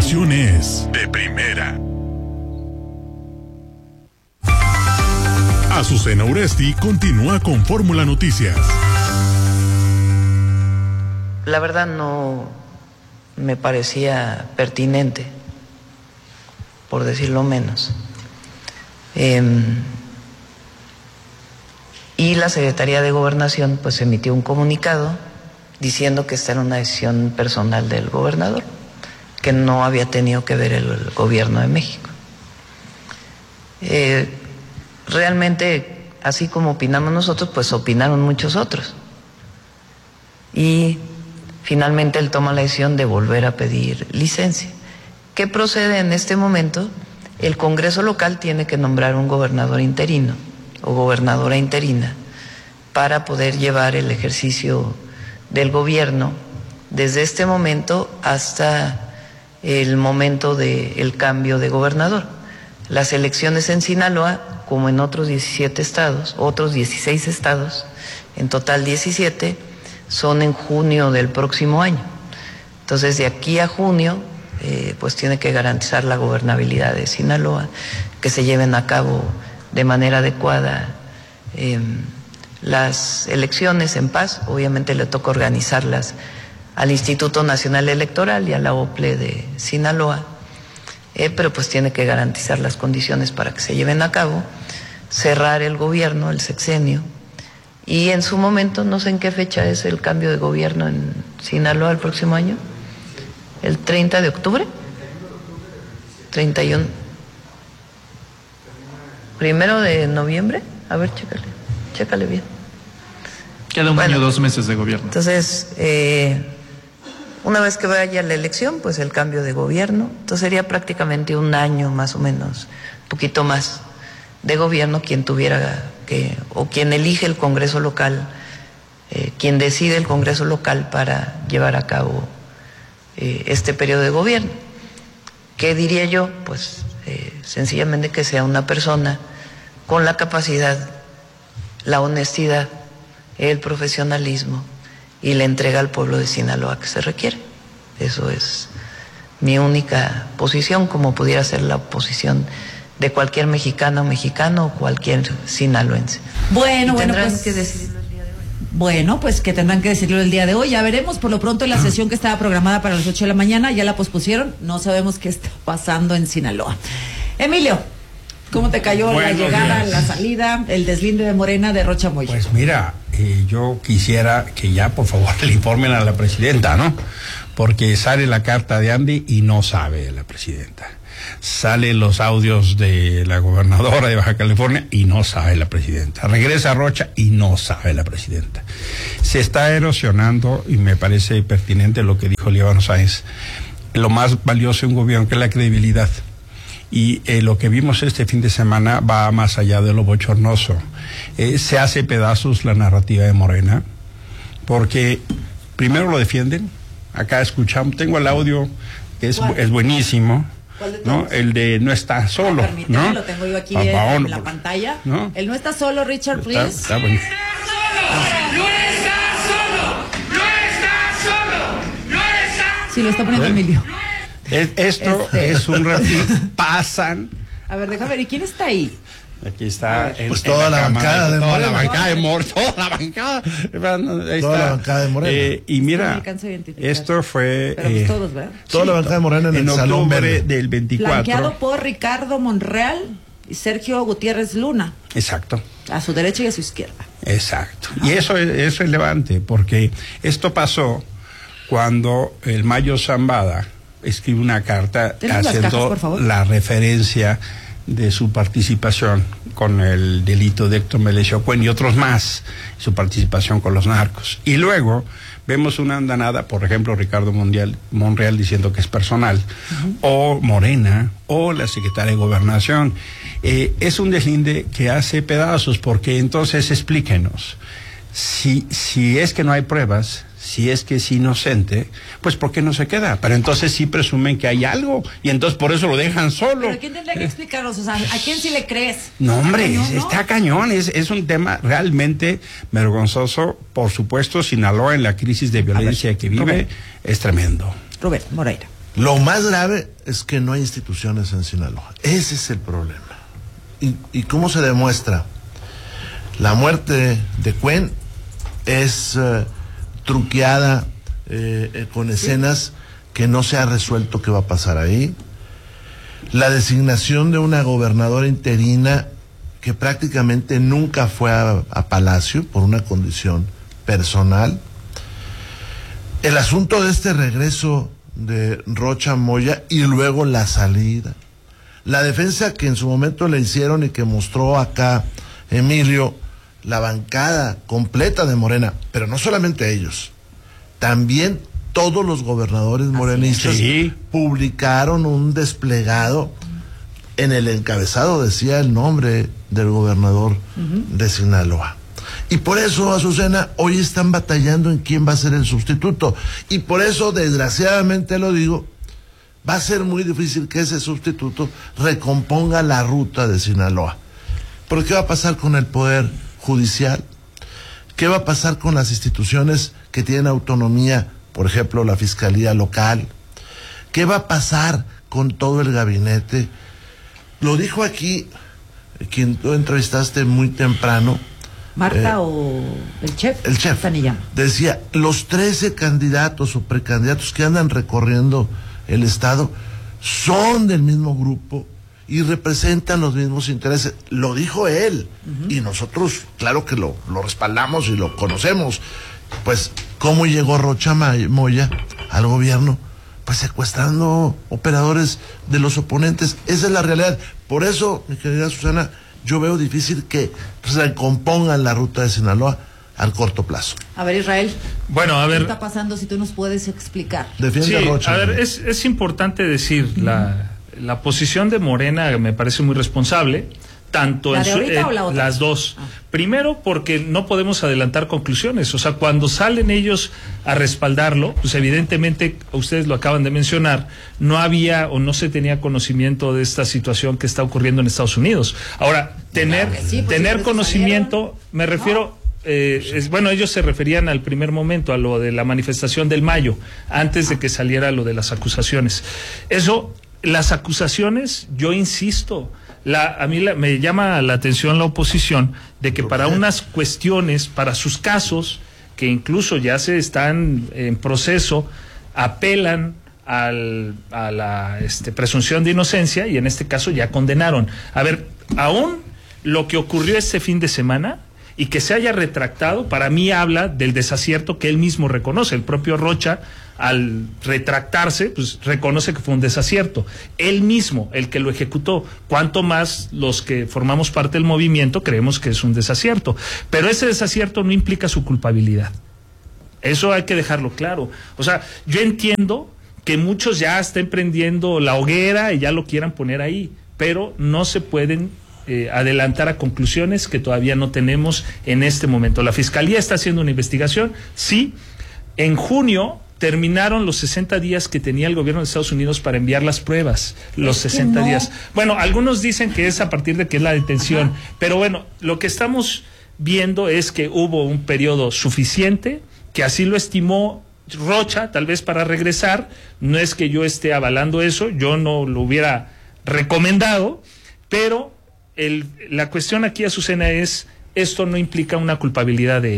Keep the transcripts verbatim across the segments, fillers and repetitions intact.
información es de primera. Azucena Uresti continúa con Fórmula Noticias. La verdad no me parecía pertinente, por decirlo menos. Eh, y la Secretaría de Gobernación pues emitió un comunicado diciendo que esta era una decisión personal del gobernador, que no había tenido que ver el, el gobierno de México. Eh, realmente, así como opinamos nosotros, pues opinaron muchos otros. Y finalmente él toma la decisión de volver a pedir licencia. ¿Qué procede en este momento? El Congreso local tiene que nombrar un gobernador interino o gobernadora interina para poder llevar el ejercicio del gobierno desde este momento hasta el momento del cambio de gobernador. Las elecciones en Sinaloa, como en otros diecisiete estados, otros dieciséis estados, en total diecisiete, son en junio del próximo año. Entonces, de aquí a junio, eh, pues tiene que garantizar la gobernabilidad de Sinaloa, que se lleven a cabo de manera adecuada eh, las elecciones en paz. Obviamente le toca organizarlas al Instituto Nacional Electoral y a la O P L E de Sinaloa, eh, pero pues tiene que garantizar las condiciones para que se lleven a cabo, cerrar el gobierno, el sexenio, y en su momento, no sé en qué fecha es el cambio de gobierno en Sinaloa el próximo año, el treinta de octubre, treinta y uno, primero de noviembre, a ver, chécale, chécale bien. Queda un bueno, año, dos meses de gobierno. Entonces, eh, una vez que vaya la elección, pues el cambio de gobierno, entonces sería prácticamente un año más o menos, un poquito más de gobierno quien tuviera que, o quien elige el Congreso local, eh, quien decide el Congreso local para llevar a cabo eh, este periodo de gobierno. ¿Qué diría yo? Pues eh, sencillamente que sea una persona con la capacidad, la honestidad, el profesionalismo y la entrega al pueblo de Sinaloa que se requiere. Eso es mi única posición, como pudiera ser la posición de cualquier mexicano o mexicano o cualquier sinaloense. Bueno, y bueno, tendrán pues que decidirlo el día de hoy. Bueno, pues que tendrán que decirlo el día de hoy. Ya veremos. Por lo pronto, la sesión que estaba programada para las ocho de la mañana ya la pospusieron. No sabemos qué está pasando en Sinaloa. Emilio, ¿cómo te cayó Buenos la llegada, días. La salida, el deslinde de Morena de Rocha Moya? Pues mira, eh, yo quisiera que ya por favor le informen a la presidenta, ¿no? Porque sale la carta de Andy y no sabe la presidenta. Salen los audios de la gobernadora de Baja California y no sabe la presidenta. Regresa a Rocha y no sabe la presidenta. Se está erosionando, y me parece pertinente lo que dijo Líbano Sáenz, lo más valioso de un gobierno, que es la credibilidad. Y eh, lo que vimos este fin de semana va más allá de lo bochornoso. Eh, se hace pedazos la narrativa de Morena, porque primero lo defienden. Acá escuchamos, tengo el audio, que es, es buenísimo, ¿no? El de no está solo, ah, ¿no? Lo tengo yo aquí en, en la pantalla. ¿No? El no está solo, Richard, está, please. Está bueno. ¡No está solo! ¡No está solo! ¡No está! Sí, lo está poniendo Emilio. Es, esto este. es un ratito, pasan. A ver, déjame ver, ¿y quién está ahí? Aquí está el, pues toda la, la bancada de Morena. Toda la bancada de Morena. Toda la bancada. Ahí toda está. la bancada de Morena. Eh, y mira, esto fue. Pero pues todos, ¿verdad? Toda sí, la bancada de Morena en, en el Salón Verde del veinticuatro. Flanqueado por Ricardo Monreal y Sergio Gutiérrez Luna. Exacto. A su derecha y a su izquierda. Exacto. Y eso es, es relevante, porque esto pasó cuando el Mayo Zambada escribe una carta haciendo cajas, la referencia de su participación con el delito de Héctor Melesio Cuen y otros más, su participación con los narcos. Y luego vemos una andanada, por ejemplo, Ricardo Mondial, Monreal diciendo que es personal, uh-huh. o Morena, o la secretaria de Gobernación. Eh, es un deslinde que hace pedazos, porque entonces explíquenos, si, si es que no hay pruebas, si es que es inocente, pues ¿por qué no se queda? Pero entonces sí presumen que hay algo, y entonces por eso lo dejan solo. ¿Pero quién tendría que explicarnos? O sea, ¿a quién sí le crees? No, hombre, cañón, ¿no? Está cañón, es, es un tema realmente vergonzoso. Por supuesto, Sinaloa en la crisis de violencia que vive Robert. es tremendo. Robert Moreira. Lo más grave es que no hay instituciones en Sinaloa. Ese es el problema. ¿Y, y cómo se demuestra? La muerte de Cuen es uh, truqueada eh, eh, con escenas que no se ha resuelto qué va a pasar ahí. La designación de una gobernadora interina que prácticamente nunca fue a, a Palacio por una condición personal. El asunto de este regreso de Rocha Moya y luego la salida. La defensa que en su momento le hicieron y que mostró acá Emilio, la bancada completa de Morena, pero no solamente ellos, también todos los gobernadores morenistas sí publicaron un desplegado. En el encabezado decía el nombre del gobernador uh-huh. de Sinaloa. Y por eso, Azucena, hoy están batallando en quién va a ser el sustituto. Y por eso, desgraciadamente lo digo, va a ser muy difícil que ese sustituto recomponga la ruta de Sinaloa. Porque ¿qué va a pasar con el Poder Judicial? ¿Qué va a pasar con las instituciones que tienen autonomía? Por ejemplo, la Fiscalía Local. ¿Qué va a pasar con todo el gabinete? Lo dijo aquí quien tú entrevistaste muy temprano. Marta eh, o el chef. El chef. Tanilla. Decía, los trece candidatos o precandidatos que andan recorriendo el estado son del mismo grupo y representan los mismos intereses. Lo dijo él. Uh-huh. Y nosotros, claro que lo, lo respaldamos y lo conocemos. Pues, ¿cómo llegó Rocha Moya al gobierno? Pues secuestrando operadores de los oponentes. Esa es la realidad. Por eso, mi querida Susana, yo veo difícil que recompongan la ruta de Sinaloa al corto plazo. A ver, Israel. Bueno, a ver. ¿Qué está pasando? Si tú nos puedes explicar. Defiende sí, a Rocha. A ver, es, es importante decir, uh-huh. la, la posición de Morena me parece muy responsable. Tanto ¿La en de su, ahorita eh, o la otra? Las dos. Ah. Primero, porque no podemos adelantar conclusiones. O sea, cuando salen ellos a respaldarlo, pues evidentemente, ustedes lo acaban de mencionar, no había o no se tenía conocimiento de esta situación que está ocurriendo en Estados Unidos. Ahora, tener, claro sí, pues tener conocimiento, me refiero... No. Eh, es, bueno, ellos se referían al primer momento, a lo de la manifestación del mayo, antes de que saliera lo de las acusaciones. Eso, las acusaciones, yo insisto... La, a mí la, me llama la atención la oposición de que para unas cuestiones, para sus casos, que incluso ya se están en proceso, apelan al, a la este, presunción de inocencia y en este caso ya condenaron. A ver, aún lo que ocurrió este fin de semana y que se haya retractado, para mí habla del desacierto que él mismo reconoce. El propio Rocha, al retractarse, pues reconoce que fue un desacierto. Él mismo, el que lo ejecutó, cuanto más los que formamos parte del movimiento creemos que es un desacierto. Pero ese desacierto no implica su culpabilidad. Eso hay que dejarlo claro. O sea, yo entiendo que muchos ya estén prendiendo la hoguera y ya lo quieran poner ahí, pero no se pueden eh, adelantar a conclusiones que todavía no tenemos en este momento. La Fiscalía está haciendo una investigación, sí. En junio terminaron los sesenta días que tenía el gobierno de Estados Unidos para enviar las pruebas, los sesenta no. días. Bueno, algunos dicen que es a partir de que es la detención, ajá, pero bueno, lo que estamos viendo es que hubo un periodo suficiente, que así lo estimó Rocha, tal vez para regresar. No es que yo esté avalando eso, yo no lo hubiera recomendado, pero el, la cuestión aquí, Azucena, es, esto no implica una culpabilidad de él,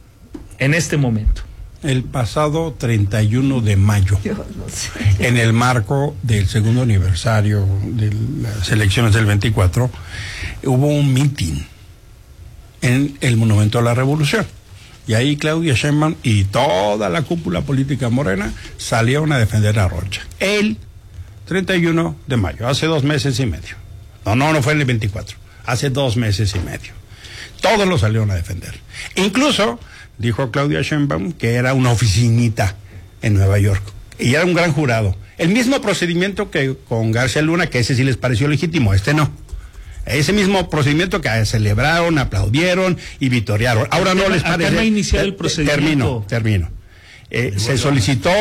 en este momento. El pasado treinta y uno de mayo, Dios, no sé, en el marco del segundo aniversario de las elecciones del veinticuatro, hubo un mitin en el Monumento a la Revolución. Y ahí Claudia Sheinbaum y toda la cúpula política morena salieron a defender a Rocha. El treinta y uno de mayo, hace dos meses y medio. No, no, no fue en el veinticuatro, hace dos meses y medio. Todos lo salieron a defender. Incluso dijo Claudia Sheinbaum que era una oficinita en Nueva York. Y era un gran jurado. El mismo procedimiento que con García Luna, que ese sí les pareció legítimo, este no. Ese mismo procedimiento que celebraron, aplaudieron y vitorearon. Ahora no les parece. Acá no ha iniciado el procedimiento. Termino, termino. Eh, se solicitó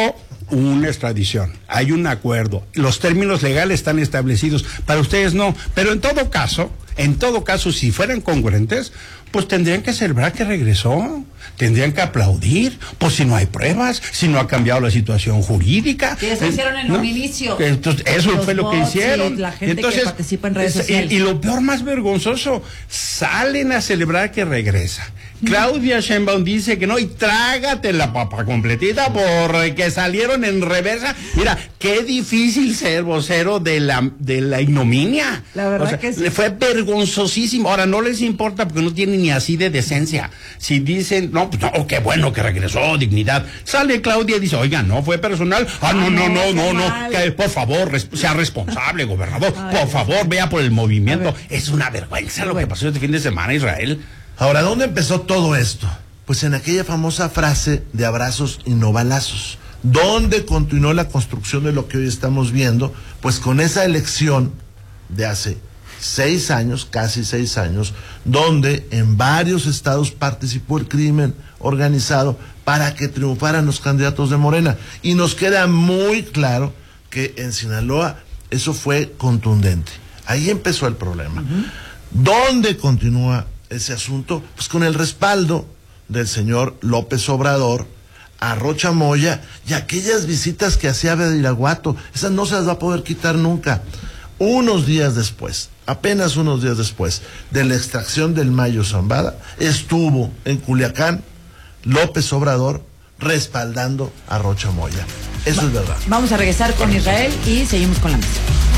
una extradición, hay un acuerdo, los términos legales están establecidos, para ustedes no, pero en todo caso, en todo caso, si fueran congruentes, pues tendrían que celebrar que regresó, tendrían que aplaudir, pues si no hay pruebas, si no ha cambiado la situación jurídica. Que eso hicieron en ¿no? un inicio. Entonces, eso Los fue lo que bots, hicieron. sí, la gente Entonces, que participa en redes es- sociales. Y, y lo peor, más vergonzoso, salen a celebrar que regresa. Claudia Sheinbaum dice que no, y trágate la papa completita porque salieron en reversa. Mira, qué difícil ser vocero de la, de la ignominia. La verdad O sea, que sí. le fue vergonzosísimo. Ahora, no les importa porque no tienen ni así de decencia. Si dicen, no, pues no, qué bueno que regresó, dignidad. Sale Claudia y dice, oiga, no fue personal. Ah, no, no, no, no, no. mal. Que, por favor, res- sea responsable, gobernador. Ay, Por favor, vea por el A movimiento. ver. Es una vergüenza lo Bueno. que pasó este fin de semana, Israel. Ahora, ¿dónde empezó todo esto? Pues en aquella famosa frase de abrazos y no balazos. ¿Dónde continuó la construcción de lo que hoy estamos viendo? Pues con esa elección de hace seis años, casi seis años, donde en varios estados participó el crimen organizado para que triunfaran los candidatos de Morena. Y nos queda muy claro que en Sinaloa eso fue contundente. Ahí empezó el problema. Uh-huh. ¿Dónde continúa ese asunto? Pues con el respaldo del señor López Obrador a Rocha Moya y aquellas visitas que hacía a Badiraguato. Esas no se las va a poder quitar nunca. Unos días después, apenas unos días después de la extracción del Mayo Zambada, estuvo en Culiacán López Obrador respaldando a Rocha Moya. Eso Va- es verdad. Vamos a regresar con Israel y seguimos con la mesa.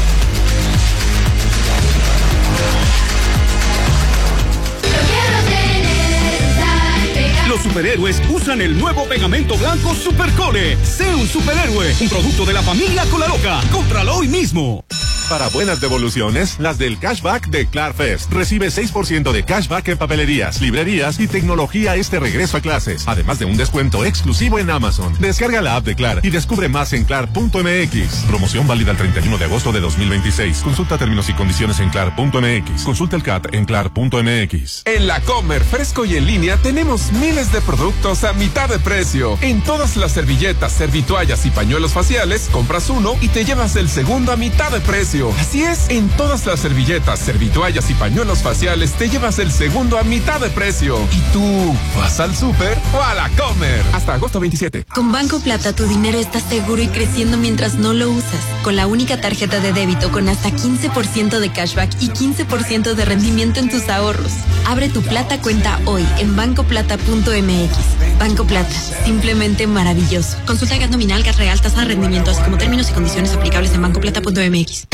Los superhéroes usan el nuevo pegamento blanco Supercole. Sé un superhéroe, un producto de la familia Colaloca. Cómpralo hoy mismo. Para buenas devoluciones, las del cashback de Clarfest. Recibe seis por ciento de cashback en papelerías, librerías y tecnología este regreso a clases. Además de un descuento exclusivo en Amazon. Descarga la app de Clar y descubre más en clar punto m x. Promoción válida el treinta y uno de agosto de dos mil veintiséis. Consulta términos y condiciones en clar punto m x. Consulta el C A T en clar punto m x. En la Comer Fresco y en línea tenemos miles de productos a mitad de precio. En todas las servilletas, servitoallas y pañuelos faciales, compras uno y te llevas el segundo a mitad de precio. Así es, en todas las servilletas, servitoallas y pañuelos faciales te llevas el segundo a mitad de precio. ¿Y tú vas al súper o a la Comer? Hasta agosto veintisiete. Con Banco Plata tu dinero está seguro y creciendo mientras no lo usas. Con la única tarjeta de débito con hasta quince por ciento de cashback y quince por ciento de rendimiento en tus ahorros. Abre tu Plata cuenta hoy en banco plata punto m x. Banco Plata, simplemente maravilloso. Consulta gas nominal, gas real, tasa de rendimiento, así como términos y condiciones aplicables en banco plata punto m x.